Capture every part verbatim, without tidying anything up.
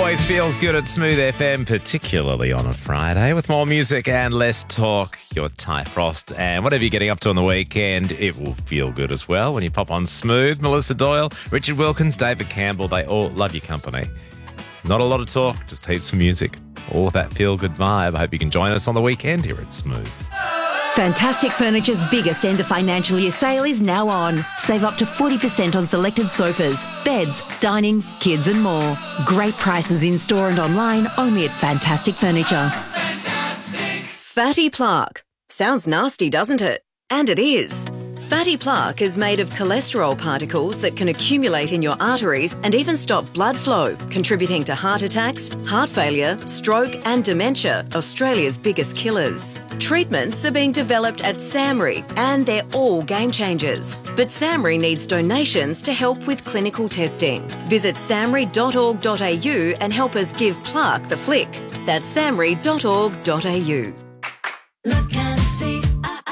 always feels good at Smooth F M, particularly on a Friday, with more music and less talk. You're Ty Frost, and whatever you're getting up to on the weekend, it will feel good as well when you pop on Smooth. Melissa Doyle, Richard Wilkins, David Campbell, they all love your company. Not a lot of talk, just heaps of music. All that feel-good vibe. I hope you can join us on the weekend here at Smooth. Fantastic Furniture's biggest end of financial year sale is now on. Save up to forty percent on selected sofas, beds, dining, kids and more. Great prices in store and online only at Fantastic Furniture. Fantastic. Fatty plaque. Sounds nasty, doesn't it? And it is. Fatty plaque is made of cholesterol particles that can accumulate in your arteries and even stop blood flow, contributing to heart attacks, heart failure, stroke and dementia, Australia's biggest killers. Treatments are being developed at SAMRI and they're all game changers. But SAMRI needs donations to help with clinical testing. Visit samri dot org dot a u and help us give plaque the flick. That's samri dot org dot a u. Look and see.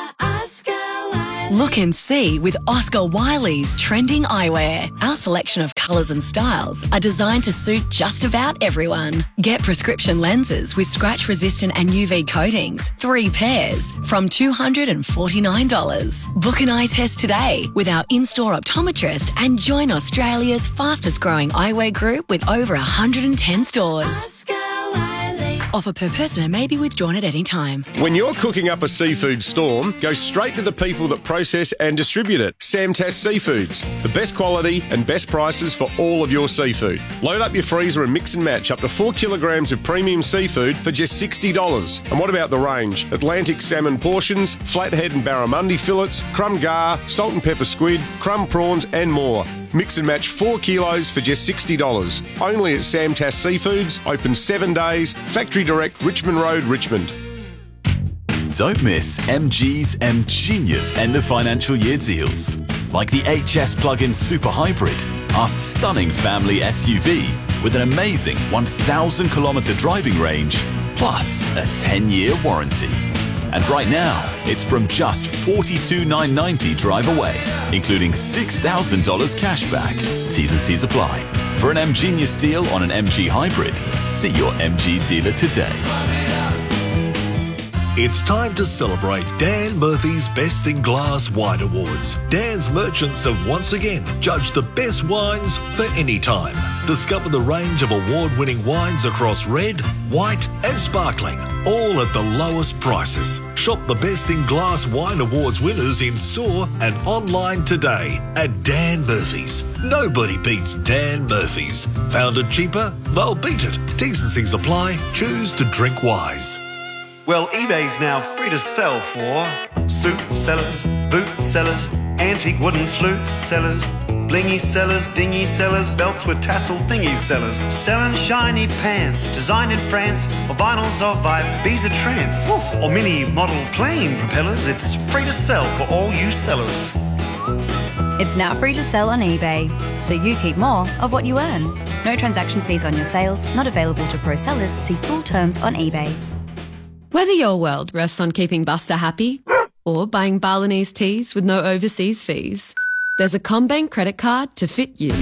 Look and see with Oscar Wiley's trending eyewear. Our selection of colours and styles are designed to suit just about everyone. Get prescription lenses with scratch-resistant and U V coatings, three pairs, from two hundred forty-nine dollars. Book an eye test today with our in-store optometrist and join Australia's fastest-growing eyewear group with over one hundred ten stores. Oscar Wiley. Offer per person and may be withdrawn at any time. When you're cooking up a seafood storm, go straight to the people that process and distribute it. Samtas Seafoods. The best quality and best prices for all of your seafood. Load up your freezer and mix and match up to four kilograms of premium seafood for just sixty dollars. And what about the range? Atlantic salmon portions, flathead and barramundi fillets, crumb gar, salt and pepper squid, crumb prawns and more. Mix and match four kilos for just sixty dollars. Only at Samtas Seafoods, open seven days, Factory Direct, Richmond Road, Richmond. Don't miss M G's M Genius end of financial year deals. Like the H S Plug-in Super Hybrid, our stunning family S U V with an amazing one thousand kilometre driving range, plus a ten year warranty. And right now, it's from just forty-two thousand nine hundred ninety dollars drive away, including six thousand dollars cash back. T's and C's apply. For an M Genius deal on an M G Hybrid, see your M G dealer today. It's time to celebrate Dan Murphy's Best in Glass Wine Awards. Dan's merchants have once again judged the best wines for any time. Discover the range of award-winning wines across red, white and sparkling, all at the lowest prices. Shop the Best in Glass Wine Awards winners in store and online today at Dan Murphy's. Nobody beats Dan Murphy's. Found it cheaper? They'll beat it. T's and C's apply. Choose to drink wise. Well, eBay's now free to sell for suit sellers, boot sellers, antique wooden flute sellers, blingy sellers, dingy sellers, belts with tassel thingy sellers, selling shiny pants designed in France, or vinyls of Ibiza trance, or mini model plane propellers. It's free to sell for all you sellers. It's now free to sell on eBay, so you keep more of what you earn. No transaction fees on your sales, not available to pro sellers. See full terms on eBay. Whether your world rests on keeping Buster happy or buying Balinese teas with no overseas fees, there's a CommBank credit card to fit you.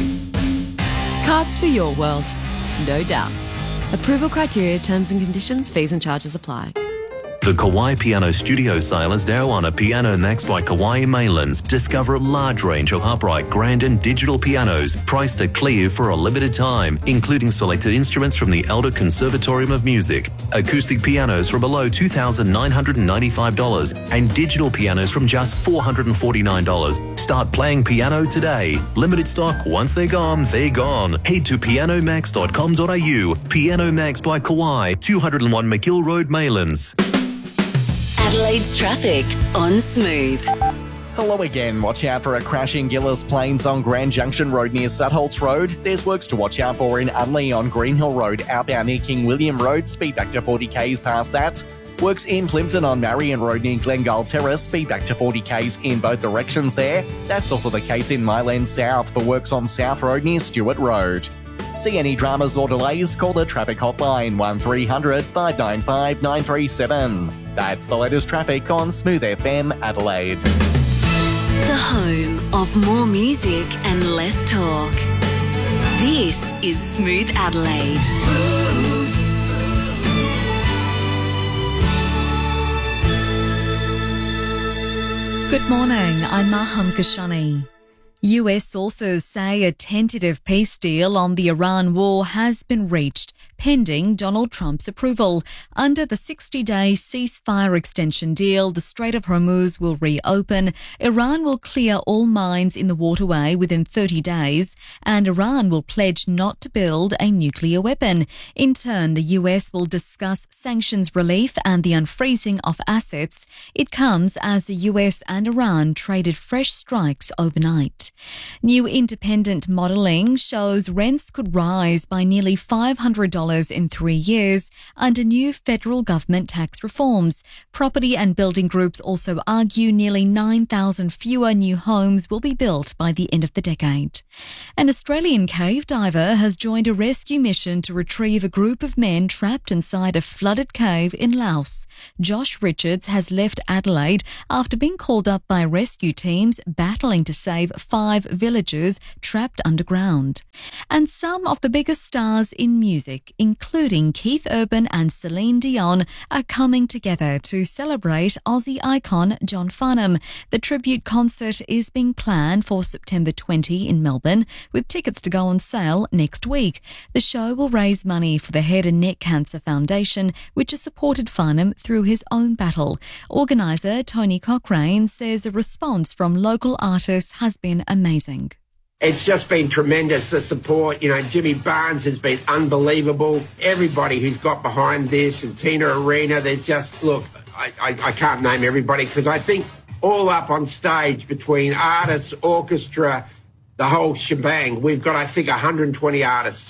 Cards for your world, no doubt. Approval criteria, terms and conditions, fees and charges apply. The Kauai Piano Studio sale is now on at Piano Max by Kauai Mainlands. Discover a large range of upright, grand and digital pianos priced at clear for a limited time, including selected instruments from the Elder Conservatorium of Music, acoustic pianos from below two thousand nine hundred ninety-five dollars and digital pianos from just four hundred forty-nine dollars. Start playing piano today. Limited stock. Once they're gone, they're gone. Head to piano max dot com dot a u. Piano Max by Kauai, two oh one McGill Road, Mainlands. Adelaide's traffic on Smooth. Hello again. Watch out for a crash in Gillis Plains on Grand Junction Road near Sutholts Road. There's works to watch out for in Unley on Greenhill Road, outbound near King William Road. Speed back to forty k's past that. Works in Plympton on Marion Road near Glengall Terrace. Speed back to forty k's in both directions there. That's also the case in Myland South for works on South Road near Stewart Road. See any dramas or delays? Call the traffic hotline one three hundred, five nine five, nine three seven. That's the latest traffic on Smooth F M Adelaide. The home of more music and less talk. This is Smooth Adelaide. Good morning, I'm Maham Kashani. U S sources say a tentative peace deal on the Iran war has been reached, pending Donald Trump's approval. Under the sixty-day ceasefire extension deal, the Strait of Hormuz will reopen, Iran will clear all mines in the waterway within thirty days, and Iran will pledge not to build a nuclear weapon. In turn, the U S will discuss sanctions relief and the unfreezing of assets. It comes as the U S and Iran traded fresh strikes overnight. New independent modelling shows rents could rise by nearly five hundred dollars in three years under new federal government tax reforms. Property and building groups also argue nearly nine thousand fewer new homes will be built by the end of the decade. An Australian cave diver has joined a rescue mission to retrieve a group of men trapped inside a flooded cave in Laos. Josh Richards has left Adelaide after being called up by rescue teams battling to save five villagers trapped underground. And some of the biggest stars in music, including Keith Urban and Celine Dion, are coming together to celebrate Aussie icon John Farnham. The tribute concert is being planned for September twentieth in Melbourne, with tickets to go on sale next week. The show will raise money for the Head and Neck Cancer Foundation, which has supported Farnham through his own battle. Organiser Tony Cochrane says the response from local artists has been amazing. It's just been tremendous, the support. You know, Jimmy Barnes has been unbelievable. Everybody who's got behind this, and Tina Arena, there's just, look, I, I, I can't name everybody because I think all up on stage between artists, orchestra, the whole shebang, we've got, I think, one hundred twenty artists.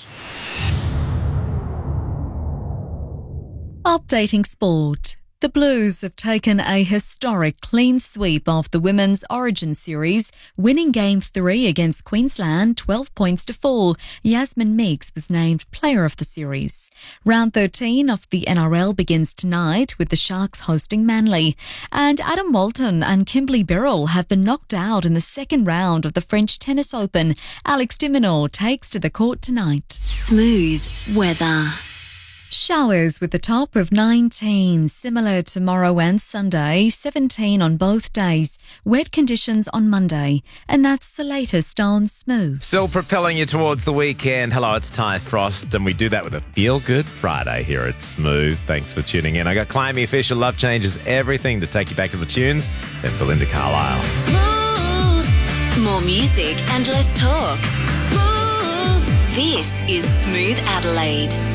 Updating sport. The Blues have taken a historic clean sweep of the Women's Origin Series, winning Game three against Queensland twelve points to four. Yasmin Meeks was named Player of the Series. Round thirteen of the N R L begins tonight with the Sharks hosting Manly. And Adam Walton and Kimberly Birrell have been knocked out in the second round of the French Tennis Open. Alex de Minaur takes to the court tonight. Smooth weather. Showers with a top of nineteen, similar tomorrow and Sunday, seventeen on both days. Wet conditions on Monday. And that's the latest on Smooth. Still propelling you towards the weekend. Hello, it's Ty Frost, and we do that with a Feel Good Friday here at Smooth. Thanks for tuning in. I got Climby Official, Love Changes Everything to take you back to the tunes, then Belinda Carlisle. Smooth. More music and less talk. Smooth. This is Smooth Adelaide.